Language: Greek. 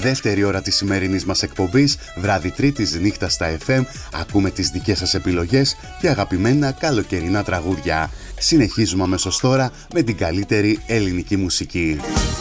δεύτερη ώρα της σημερινής μας εκπομπής, βράδυ Τρίτης νύχτα στα FM, ακούμε τις δικές σας επιλογές και αγαπημένα καλοκαιρινά τραγούδια. Συνεχίζουμε αμέσως τώρα με την καλύτερη ελληνική μουσική.